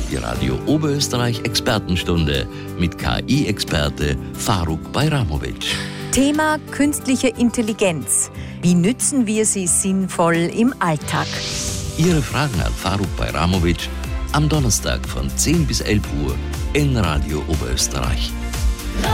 Die Radio Oberösterreich Expertenstunde mit KI-Experte Faruk Bayramovic. Thema künstliche Intelligenz. Wie nützen wir sie sinnvoll im Alltag? Ihre Fragen an Faruk Bayramovic am Donnerstag von 10 bis 11 Uhr in Radio Oberösterreich.